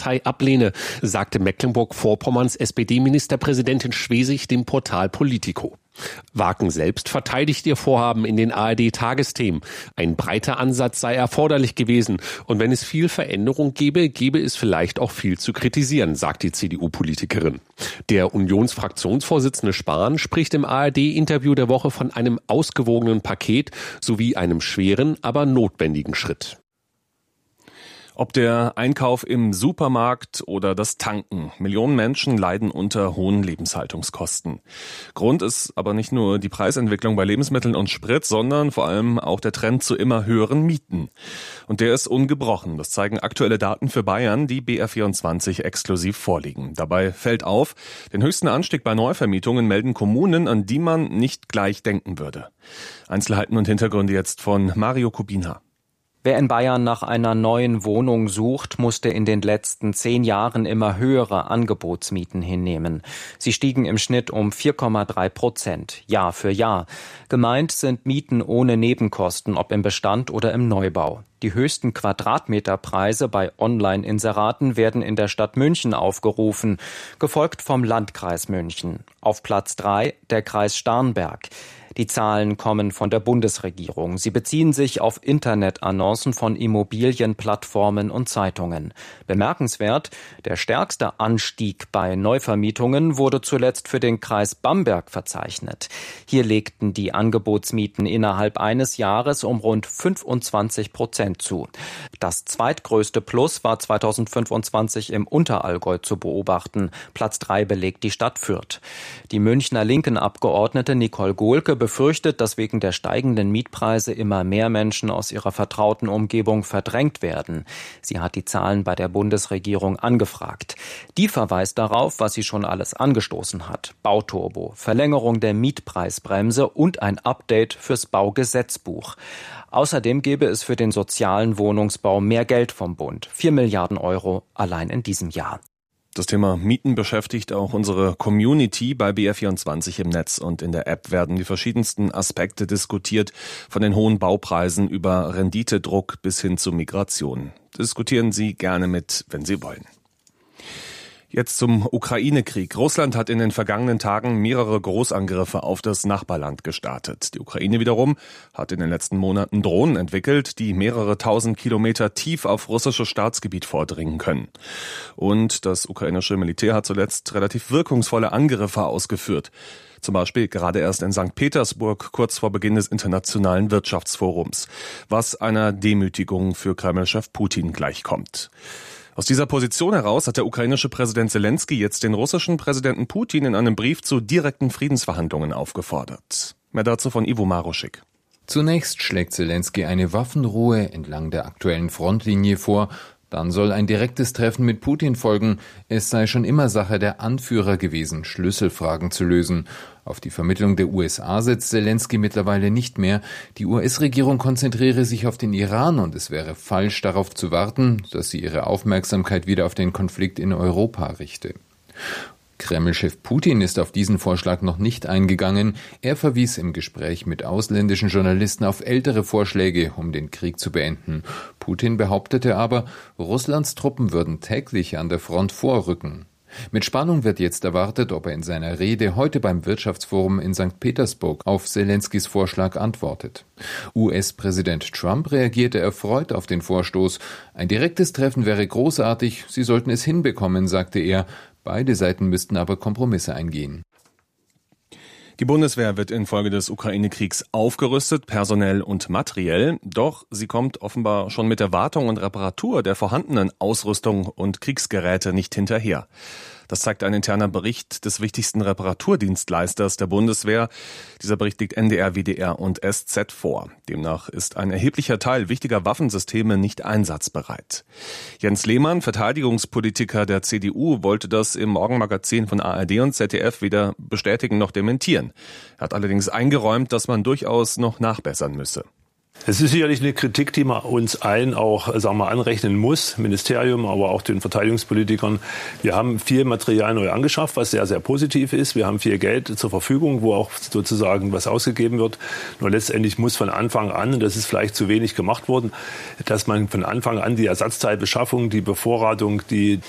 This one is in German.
Partei ablehne, sagte Mecklenburg-Vorpommerns SPD-Ministerpräsidentin Schwesig dem Portal Politico. Wagen selbst verteidigt ihr Vorhaben in den ARD-Tagesthemen. Ein breiter Ansatz sei erforderlich gewesen. Und wenn es viel Veränderung gäbe es vielleicht auch viel zu kritisieren, sagt die CDU-Politikerin. Der Unionsfraktionsvorsitzende Spahn spricht im ARD-Interview der Woche von einem ausgewogenen Paket sowie einem schweren, aber notwendigen Schritt. Ob der Einkauf im Supermarkt oder das Tanken. Millionen Menschen leiden unter hohen Lebenshaltungskosten. Grund ist aber nicht nur die Preisentwicklung bei Lebensmitteln und Sprit, sondern vor allem auch der Trend zu immer höheren Mieten. Und der ist ungebrochen. Das zeigen aktuelle Daten für Bayern, die BR24 exklusiv vorliegen. Dabei fällt auf, den höchsten Anstieg bei Neuvermietungen melden Kommunen, an die man nicht gleich denken würde. Einzelheiten und Hintergründe jetzt von Mario Kubina. Wer in Bayern nach einer neuen Wohnung sucht, musste in den letzten 10 Jahren immer höhere Angebotsmieten hinnehmen. Sie stiegen im Schnitt um 4,3%, Jahr für Jahr. Gemeint sind Mieten ohne Nebenkosten, ob im Bestand oder im Neubau. Die höchsten Quadratmeterpreise bei Online-Inseraten werden in der Stadt München aufgerufen, gefolgt vom Landkreis München. Auf Platz 3 der Kreis Starnberg. Die Zahlen kommen von der Bundesregierung. Sie beziehen sich auf Internetannoncen von Immobilienplattformen und Zeitungen. Bemerkenswert, der stärkste Anstieg bei Neuvermietungen wurde zuletzt für den Kreis Bamberg verzeichnet. Hier legten die Angebotsmieten innerhalb eines Jahres um rund 25% zu. Das zweitgrößte Plus war 2025 im Unterallgäu zu beobachten. Platz 3 belegt die Stadt Fürth. Die Münchner Linken-Abgeordnete Nicole Gohlke befürchtet, dass wegen der steigenden Mietpreise immer mehr Menschen aus ihrer vertrauten Umgebung verdrängt werden. Sie hat die Zahlen bei der Bundesregierung angefragt. Die verweist darauf, was sie schon alles angestoßen hat. Bauturbo, Verlängerung der Mietpreisbremse und ein Update fürs Baugesetzbuch. Außerdem gäbe es für den sozialen Wohnungsbau mehr Geld vom Bund. 4 Milliarden Euro allein in diesem Jahr. Das Thema Mieten beschäftigt auch unsere Community. Bei BR24 im Netz und in der App werden die verschiedensten Aspekte diskutiert, von den hohen Baupreisen über Renditedruck bis hin zu Migration. Diskutieren Sie gerne mit, wenn Sie wollen. Jetzt zum Ukraine-Krieg. Russland hat in den vergangenen Tagen mehrere Großangriffe auf das Nachbarland gestartet. Die Ukraine wiederum hat in den letzten Monaten Drohnen entwickelt, die mehrere tausend Kilometer tief auf russisches Staatsgebiet vordringen können. Und das ukrainische Militär hat zuletzt relativ wirkungsvolle Angriffe ausgeführt. Zum Beispiel gerade erst in St. Petersburg, kurz vor Beginn des Internationalen Wirtschaftsforums, was einer Demütigung für Kreml-Chef Putin gleichkommt. Aus dieser Position heraus hat der ukrainische Präsident Selenskyj jetzt den russischen Präsidenten Putin in einem Brief zu direkten Friedensverhandlungen aufgefordert. Mehr dazu von Ivo Maruschik. Zunächst schlägt Selenskyj eine Waffenruhe entlang der aktuellen Frontlinie vor. Dann soll ein direktes Treffen mit Putin folgen. Es sei schon immer Sache der Anführer gewesen, Schlüsselfragen zu lösen. Auf die Vermittlung der USA setzt Selenskyj mittlerweile nicht mehr. Die US-Regierung konzentriere sich auf den Iran und es wäre falsch, darauf zu warten, dass sie ihre Aufmerksamkeit wieder auf den Konflikt in Europa richte. Kreml-Chef Putin ist auf diesen Vorschlag noch nicht eingegangen. Er verwies im Gespräch mit ausländischen Journalisten auf ältere Vorschläge, um den Krieg zu beenden. Putin behauptete aber, Russlands Truppen würden täglich an der Front vorrücken. Mit Spannung wird jetzt erwartet, ob er in seiner Rede heute beim Wirtschaftsforum in St. Petersburg auf Selenskys Vorschlag antwortet. US-Präsident Trump reagierte erfreut auf den Vorstoß. Ein direktes Treffen wäre großartig, sie sollten es hinbekommen, sagte er. Beide Seiten müssten aber Kompromisse eingehen. Die Bundeswehr wird infolge des Ukraine-Kriegs aufgerüstet, personell und materiell. Doch sie kommt offenbar schon mit der Wartung und Reparatur der vorhandenen Ausrüstung und Kriegsgeräte nicht hinterher. Das zeigt ein interner Bericht des wichtigsten Reparaturdienstleisters der Bundeswehr. Dieser Bericht liegt NDR, WDR und SZ vor. Demnach ist ein erheblicher Teil wichtiger Waffensysteme nicht einsatzbereit. Jens Lehmann, Verteidigungspolitiker der CDU, wollte das im Morgenmagazin von ARD und ZDF weder bestätigen noch dementieren. Er hat allerdings eingeräumt, dass man durchaus noch nachbessern müsse. Es ist sicherlich eine Kritik, die man uns allen auch, anrechnen muss, Ministerium, aber auch den Verteidigungspolitikern. Wir haben viel Material neu angeschafft, was sehr, sehr positiv ist. Wir haben viel Geld zur Verfügung, wo auch sozusagen was ausgegeben wird. Nur letztendlich muss von Anfang an, und das ist vielleicht zu wenig gemacht worden, dass man von Anfang an die Ersatzteilbeschaffung, die Bevorratung, die